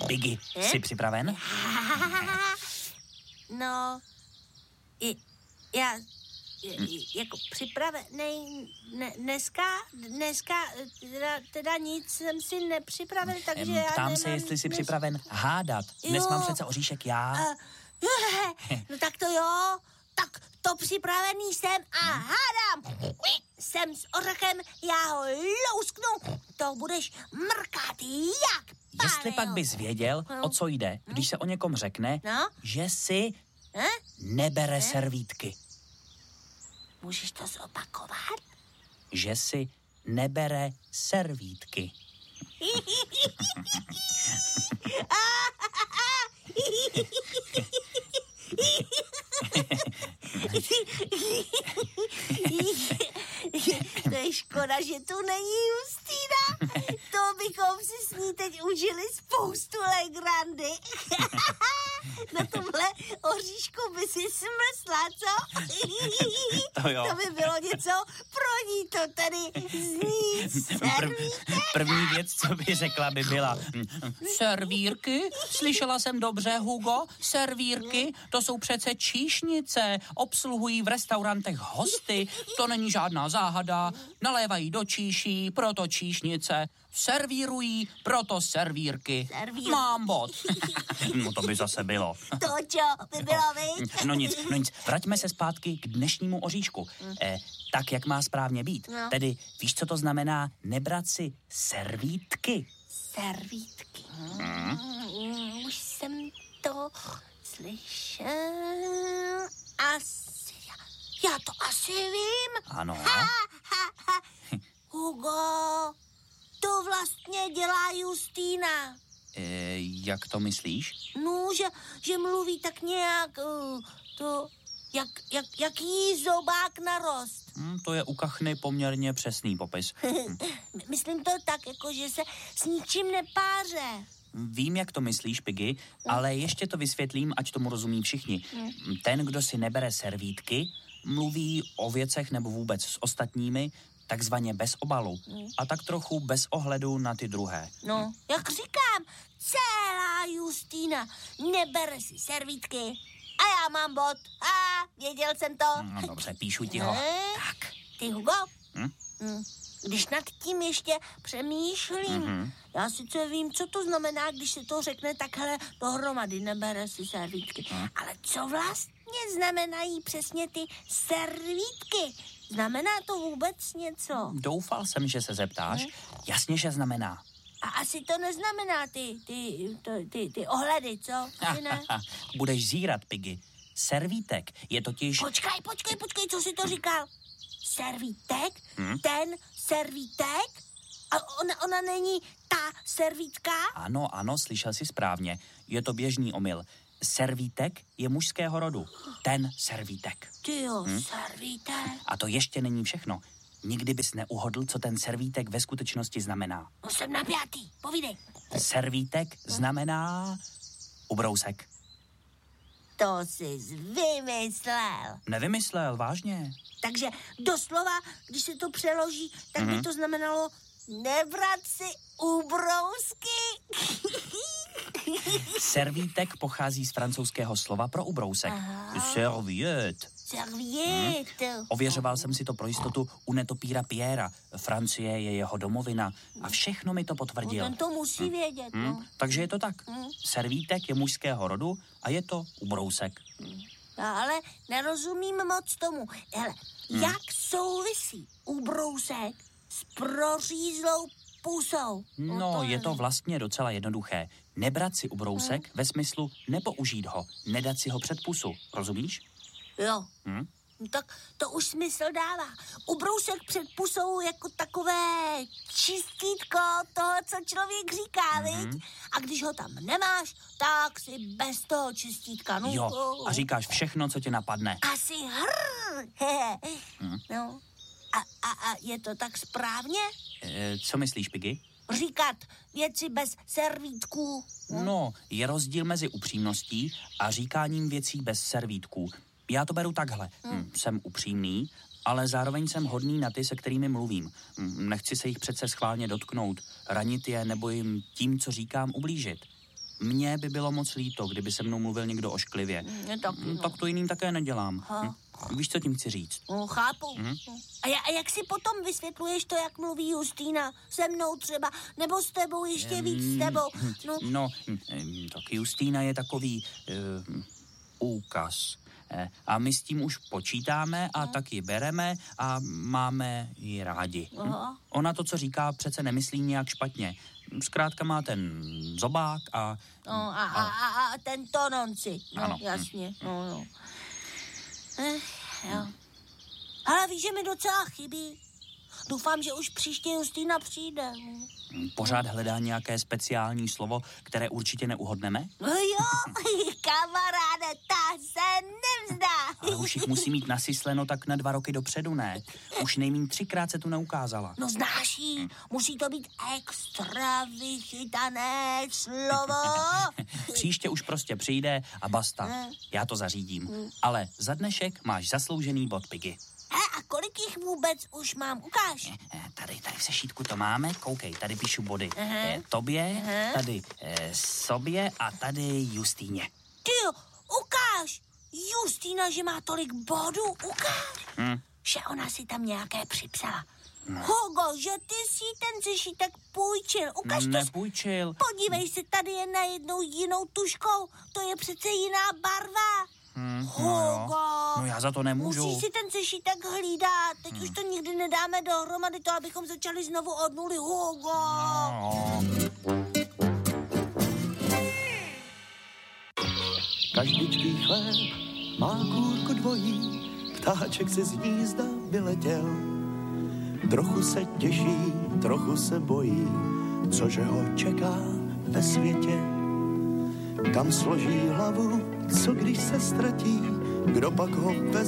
Piggy, jsi připraven? No, já jako připravený, dneska teda nic jsem si nepřipravil, takže já Ptám se, jestli jsi připraven hádat. Dnes mám přece oříšek já. No tak to jo, tak to připravený jsem a hádám. Jsem s ořechem, já ho lousknu, to budeš mrkat jak pálil. Jestli pak bys věděl, o co jde, když se o někom řekne, že si nebere servítky. Můžeš to zopakovat? Že si nebere servítky. To je škoda, že tu není Justýna. To bychom si s ní teď užili spoustu legrandy. Na tomhle oříšku by si smrsla, co? To jo. To by bylo něco pro ní, to tady zní První věc, co by řekla, by byla servírky? Slyšela jsem dobře, Hugo? Servírky? To jsou přece číšnice. Obsluhují v restaurantech hosty. To není žádná záhada. Nalévají do číší, proto číšnice. Servírují, proto servírky. Mám bod. No to by zase bylo. To čo by bylo, viď? No nic. Vraťme se zpátky k dnešnímu oříšku. Tak, jak má správně být. No. Tedy, víš, co to znamená nebrat si servítky? Servítky. Už jsem to slyšel. Já to asi vím. Ano. Hugo, to vlastně dělá Justýna. Jak to myslíš? No, že mluví tak nějak, jak jí zobák narost. To je u kachny poměrně přesný popis. Myslím to tak, jako že se s ničím nepáře. Vím, jak to myslíš, Piggy, ale ještě to vysvětlím, ať tomu rozumí všichni. Ten, kdo si nebere servítky, mluví o věcech nebo vůbec s ostatními, takzvaně bez obalu a tak trochu bez ohledu na ty druhé. No, jak říkám, celá Justýna nebere si servítky a já mám bod. Věděl jsem to. No dobře, píšu ti ho. Tak. Ty, Hugo? Když nad tím ještě přemýšlím, já sice vím, co to znamená, když se to řekne takhle dohromady, nebere si servítky. Ale co vlastně znamenají přesně ty servítky? Znamená to vůbec něco? Doufal jsem, že se zeptáš. Jasně, že znamená. A asi to neznamená ty ohledy, co? Ne? Budeš zírat, Piggy. Servítek je totiž... Počkej, co jsi to říkal? Servítek? Ten servítek? A ona není ta servítka? Ano, slyšel jsi správně. Je to běžný omyl. Servítek je mužského rodu. Ten servítek. Tyjo, servítek. A to ještě není všechno. Nikdy bys neuhodl, co ten servítek ve skutečnosti znamená. No jsem napjatý, povídej. Servítek znamená ubrousek. To jsi vymyslel. Nevymyslel, vážně. Takže doslova, když se to přeloží, tak by to znamenalo nebrat si ubrousky. Servítek pochází z francouzského slova pro ubrousek. Serviette. Ověřoval jsem si to pro jistotu u netopíra Pierra. Francie je jeho domovina a všechno mi to potvrdil. On to musí vědět. Takže je to tak. Servítek je mužského rodu a je to ubrousek. Ale nerozumím moc tomu. Hele, jak souvisí ubrousek s prořízlou pusou? No, je to vlastně docela jednoduché. Nebrat si ubrousek ve smyslu nepoužít ho, nedat si ho před pusu. Rozumíš? Jo. Tak to už smysl dává. Ubrousek před pusou jako takové čistítko toho, co člověk říká, viď? A když ho tam nemáš, tak si bez toho čistítka. No, jo, a říkáš všechno, co tě napadne. Asi No. A je to tak správně? Co myslíš, Piggy? Říkat věci bez servítků. No, je rozdíl mezi upřímností a říkáním věcí bez servítků. Já to beru takhle. Jsem upřímný, ale zároveň jsem hodný na ty, se kterými mluvím. Nechci se jich přece schválně dotknout, ranit je nebo jim tím, co říkám, ublížit. mně by bylo moc líto, kdyby se mnou mluvil někdo ošklivě. Tak to jiným také nedělám. Víš, co tím chci říct? Chápu. A jak si potom vysvětluješ to, jak mluví Justýna? Se mnou třeba, nebo s tebou, ještě víc s tebou? Tak Justýna je takový úkaz. A my s tím už počítáme a tak ji bereme a máme ji rádi. Ona to, co říká, přece nemyslí nějak špatně. Zkrátka má ten zobák a ten tononci. Ano. Jasně. Jo. Ale víš, že mi docela chybí. Doufám, že už příště Justýna přijde. Pořád hledá nějaké speciální slovo, které určitě neuhodneme? Jo, kamaráde, ta se nevzdá. Ale už jich musí mít nasysleno tak na 2 roky dopředu, ne? Už nejmíň 3krát se tu neukázala. No znáš jí, musí to být extra vychytané slovo. Příště už prostě přijde a basta. Já to zařídím. Ale za dnešek máš zasloužený bod, Piggy. A kolik jich vůbec už mám? Ukáž. Tady v sešítku to máme. Koukej, tady píšu body. Tobě, tady sobě a tady Justýně. Ty, ukáž. Justýna, že má tolik bodů, ukáž. Že ona si tam nějaké připsala. Hugo, že ty si ten sešítek půjčil. Ukaž to. Nepůjčil. Podívej se, tady je najednou jinou tuškou. To je přece jiná barva. Hugo. No já za to nemůžu. Musíš si ten sešítek hlídat. Teď už to nikdy nedáme dohromady, to abychom začali znovu od nuly. Hugo. Každičký chléb má kůrku dvojí, ptáček se z hnízda vyletěl. Trochu se těší, trochu se bojí, cože ho čeká ve světě. Kam složí hlavu, co když se ztratí, kdo pak ho vezme